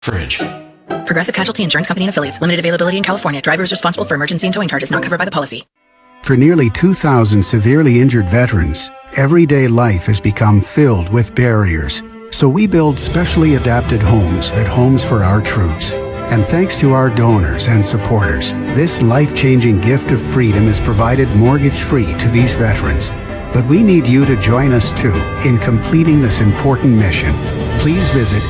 Fridge. Progressive Casualty Insurance Company and Affiliates. Limited availability in California. Driver is responsible for emergency and towing charges not covered by the policy. For nearly 2,000 severely injured veterans, everyday life has become filled with barriers. So we build specially adapted homes at Homes for Our Troops. And thanks to our donors and supporters, this life-changing gift of freedom is provided mortgage-free to these veterans. But we need you to join us too in completing this important mission. Please visit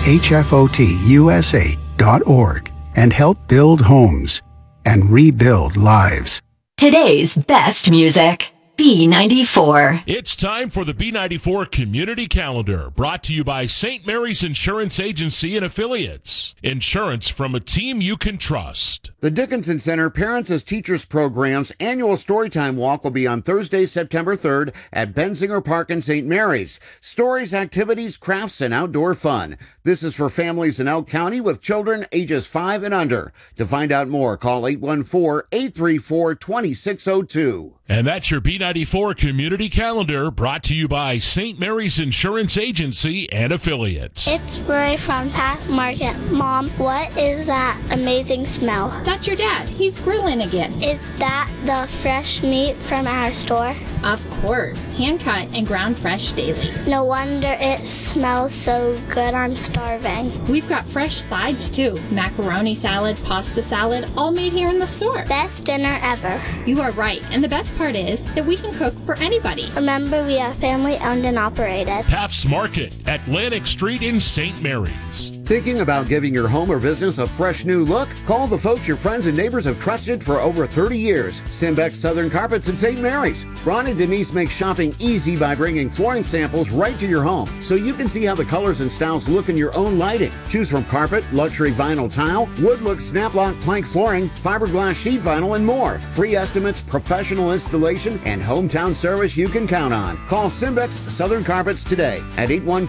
hfotusa.org and help build homes and rebuild lives. Today's best music. B94. It's time for the B94 Community Calendar, brought to you by St. Mary's Insurance Agency and Affiliates. Insurance from a team you can trust. The Dickinson Center Parents as Teachers Program's annual Storytime Walk will be on Thursday, September 3rd at Benzinger Park in St. Mary's. Stories, activities, crafts, and outdoor fun. This is for families in Elk County with children ages 5 and under. To find out more, call 814-834-2602. And that's your B94 Community Calendar, brought to you by St. Mary's Insurance Agency and Affiliates. It's Roy from Pat Market. Mom, what is that amazing smell? That's your dad. He's grilling again. Is that the fresh meat from our store? Of course. Hand-cut and ground fresh daily. No wonder it smells so good. I'm starving. We've got fresh sides, too. Macaroni salad, pasta salad, all made here in the store. Best dinner ever. You are right. And the best part is that we can cook for anybody. Remember, we are family owned and operated. Paff's Market, Atlantic Street in St. Mary's. Thinking about giving your home or business a fresh new look? Call the folks your friends and neighbors have trusted for over 30 years. Simbex Southern Carpets in St. Mary's. Ron and Denise make shopping easy by bringing flooring samples right to your home so you can see how the colors and styles look in your own lighting. Choose from carpet, luxury vinyl tile, wood look snap-lock plank flooring, fiberglass sheet vinyl, and more. Free estimates, professional installation, and hometown service you can count on. Call Simbex Southern Carpets today at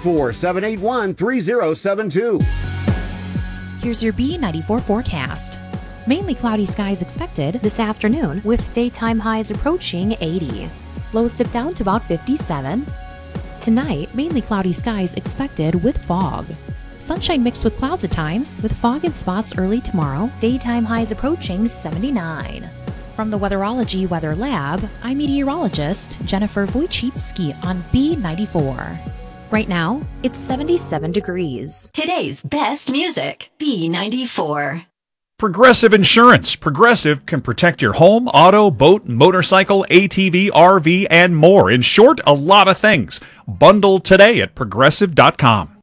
814-781-3072. Here's your B94 forecast. Mainly cloudy skies expected this afternoon with daytime highs approaching 80. Lows dip down to about 57. Tonight, mainly cloudy skies expected with fog. Sunshine mixed with clouds at times with fog in spots early tomorrow. Daytime highs approaching 79. From the Weatherology Weather Lab, I'm meteorologist Jennifer Wojcicki on B94. Right now, it's 77 degrees. Today's best music. B94. Progressive Insurance. Progressive can protect your home, auto, boat, motorcycle, ATV, RV, and more. In short, a lot of things. Bundle today at progressive.com.